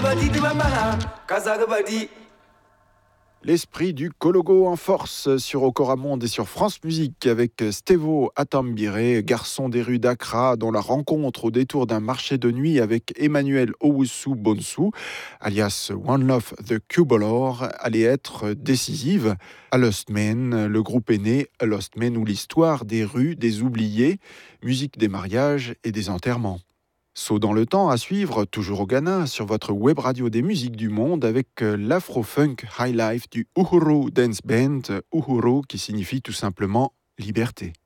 L'esprit du Kologo en force sur Okoramonde et sur France Musique avec Stevo Atambire, garçon des rues d'Accra, dont la rencontre au détour d'un marché de nuit avec Emmanuel Owusu Bonsu, alias One Love the Cubolor, allait être décisive. A Lost Men, le groupe est né, A Lost Men ou l'histoire des rues, des oubliés, musique des mariages et des enterrements. Saut dans le temps à suivre, toujours au Ghana, sur votre web radio des musiques du monde avec l'Afro-Funk High Life du Uhuru Dance Band, Uhuru qui signifie tout simplement liberté.